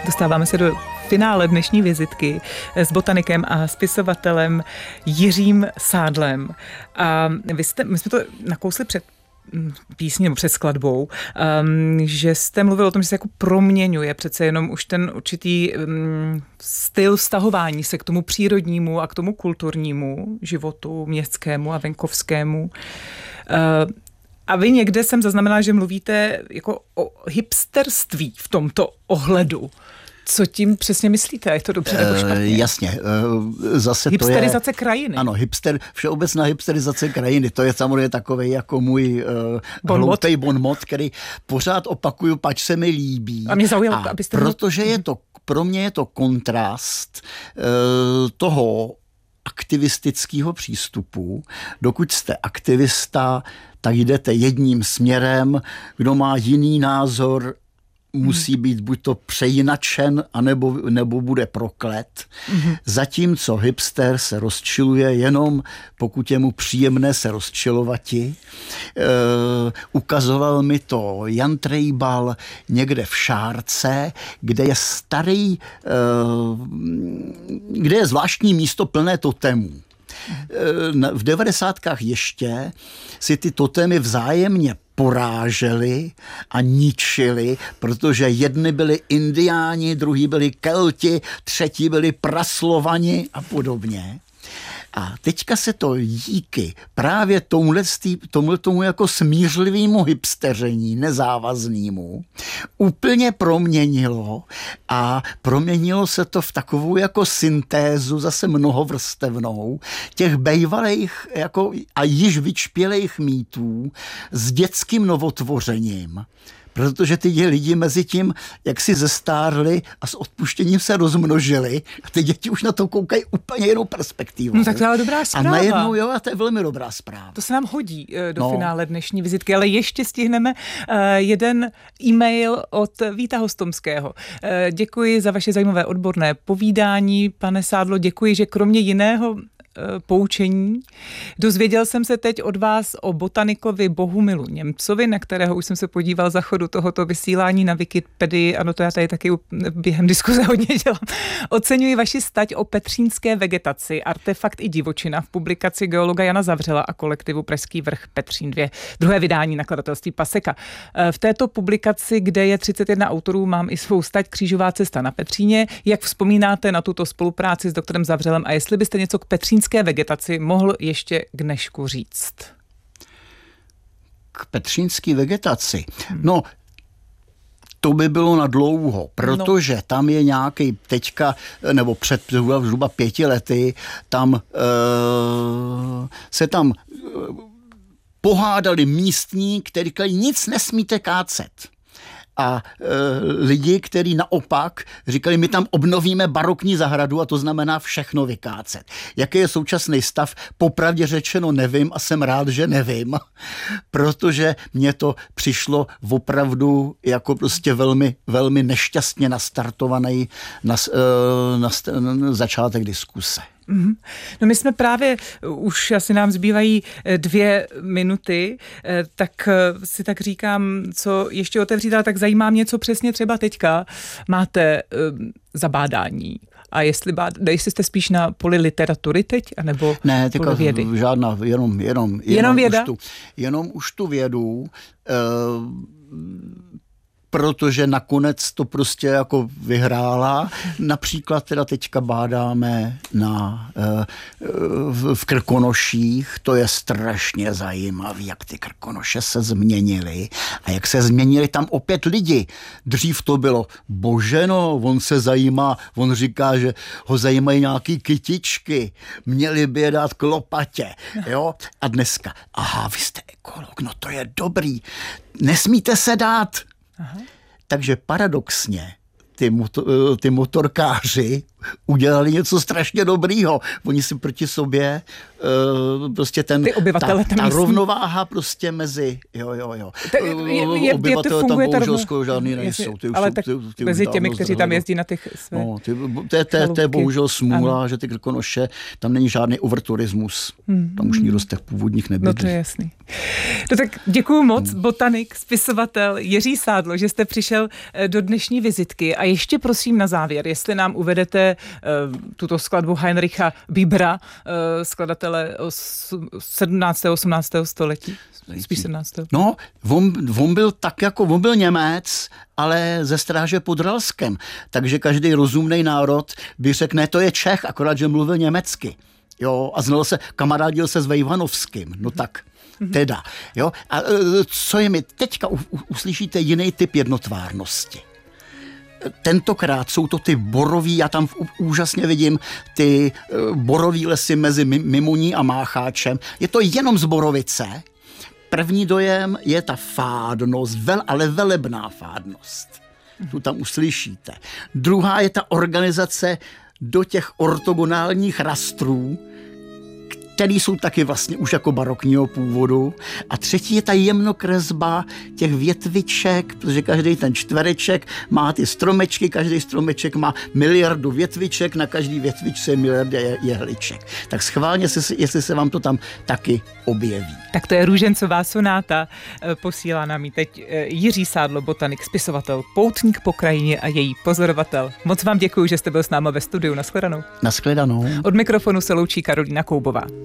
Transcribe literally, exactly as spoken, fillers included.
Dostáváme se do finále dnešní vizitky s botanikem a spisovatelem Jiřím Sádlem. A vy jste, my jsme to nakousli před písní nebo před skladbou, um, že jste mluvil o tom, že se jako proměňuje přece jenom už ten určitý um, styl vztahování se k tomu přírodnímu a k tomu kulturnímu životu, městskému a venkovskému. Uh, A vy někde jsem zaznamenala, že mluvíte jako o hipsterství v tomto ohledu. Co tím přesně myslíte? Je to dobře nebo špatně? E, jasně. E, zase Hipsterizace to je, krajiny. Ano, hipster, všeobecná hipsterizace krajiny. To je samozřejmě takovej jako můj e, hloupej bonmot, který pořád opakuju, pač se mi líbí. A mě zaujalo, a abyste... Protože je to, pro mě je to kontrast e, toho aktivistického přístupu. Dokud jste aktivista, tak jdete jedním směrem, kdo má jiný názor, musí být buď to přejinačen, anebo, nebo bude proklet. Mm-hmm. Zatímco hipster se rozčiluje jenom, pokud je mu příjemné se rozčilovati. E, ukazoval mi to Jan Trejbal někde v Šárce, kde je starý, e, kde je zvláštní místo plné totemů. V devadesátkách ještě si ty totemy vzájemně poráželi a ničili, protože jedni byli indiáni, druhý byli Kelti, třetí byli Praslovani a podobně. A teďka se to díky právě tomuhle tomu jako smířlivému hipsteření, nezávaznému, úplně proměnilo a proměnilo se to v takovou jako syntézu zase mnohovrstevnou těch bejvalých jako a již vyčpělých mýtů s dětským novotvořením. Protože ty lidi mezi tím, jak si zestárli a s odpuštěním se rozmnožili a ty děti už na to koukají úplně jinou perspektivu. No tak to je ale dobrá zpráva. A najednou, jo, a to je velmi dobrá zpráva. To se nám hodí do no. finále dnešní vizitky, ale ještě stihneme uh, jeden e-mail od Víta Hostomského. Uh, děkuji za vaše zajímavé odborné povídání, pane Sádlo, děkuji, že kromě jiného poučení. Dozvěděl jsem se teď od vás o botanikovi Bohumilu Němcovi, na kterého už jsem se podíval za chodu tohoto vysílání na Wikipedii. Ano, to já tady taky během diskuze hodně dělám. Oceňuji vaši stať o petřínské vegetaci, artefakt i divočina v publikaci geologa Jana Zavřela a kolektivu Pražský vrch Petřín dva. Druhé vydání nakladatelství Paseka. V této publikaci, kde je třicet jedna autorů, mám i svou stať Křížová cesta na Petříně. Jak vzpomínáte na tuto spolupráci s doktorem Zavřelem a jestli byste něco k petřínské vegetaci mohl ještě k dnešku říct? K petřínské vegetaci? No, to by bylo na dlouho, protože no. tam je nějaký teďka, nebo před zhruba pěti lety, tam uh, se tam uh, pohádali místní, kteří říkali, nic nesmíte kácet. A e, lidi, kteří naopak říkali, my tam obnovíme barokní zahradu a to znamená všechno vykácet. Jaký je současný stav? Popravdě řečeno nevím a jsem rád, že nevím, protože mně to přišlo opravdu jako prostě velmi, velmi nešťastně nastartovaný na, e, na, na začátek diskuse. Mm-hmm. No my jsme právě, už asi nám zbývají dvě minuty, tak si tak říkám, co ještě otevřít, ale tak zajímá mě, co přesně třeba teďka máte um, zabádání. A jestli, bád, jestli jste spíš na poli literatury teď, anebo ne, poli vědy? Ne, žádná, jenom, jenom, jenom, jenom věda? Už tu, jenom už tu vědu, uh, protože nakonec to prostě jako vyhrála. Například teda teďka bádáme na, v, v Krkonoších, to je strašně zajímavý, jak ty Krkonoše se změnily a jak se změnili tam opět lidi. Dřív to bylo, bože no, on se zajímá, on říká, že ho zajímají nějaký kytičky, měli by je dát k lopatě, jo? A dneska, aha, vy jste ekolog, no to je dobrý, nesmíte se dát. Aha. Takže paradoxně ty, moto, ty motorkáři udělali něco strašně dobrýho. Oni si proti sobě uh, prostě ten, ty obyvatele ta, ta rovnováha prostě mezi, jo, jo, jo. Obyvatele tam bohužel skoro žádný nejsou. Ty ale tak ty, ty mezi těmi, kteří tam jezdí na těch své no, ty, to, je, to, je, to je bohužel smůla, ano. Že ty Krkonoše, tam není žádný overturismus. Hmm. Tam už nikdo z těch původních nebydlí. No to je jasný. No tak děkuju moc, hmm. botanik, spisovatel Jiří Sádlo, že jste přišel do dnešní vizitky a ještě prosím na závěr, jestli nám uvedete uh, tuto skladbu Heinricha Biebera, uh, skladatele sedmnáctého osmnáctého století, spíš sedmnáctého No, on, on byl tak jako, on byl Němec, ale ze Stráže pod Ralskem, takže každý rozumný národ by řekl, ne, to je Čech, akorát, že mluvil německy. Jo, a znal se, kamarádil se s Vejvanovským, no tak. Teda, jo. A co je mi, teďka u, u, uslyšíte jiný typ jednotvárnosti. Tentokrát jsou to ty borový, já tam úžasně vidím ty borový lesy mezi Mimoní a Mácháčem. Je to jenom z borovice. První dojem je ta fádnost, vel, ale velebná fádnost. Tu tam uslyšíte. Druhá je ta organizace do těch ortogonálních rastrů, který jsou taky vlastně už jako barokního původu. A třetí je ta jemnokresba těch větviček, protože každý ten čtvereček má ty stromečky, každý stromeček má miliardu větviček, na každý větvičce je miliarda jehliček. Tak schválně, jestli se vám to tam taky objeví. Tak to je Růžencová sonáta, posílá nám ji teď Jiří Sádlo, botanik, spisovatel, poutník po krajině a její pozorovatel. Moc vám děkuji, že jste byl s námi ve studiu. Nashledanou. Nashledanou. Od mikrofonu se loučí Karolína Koubová.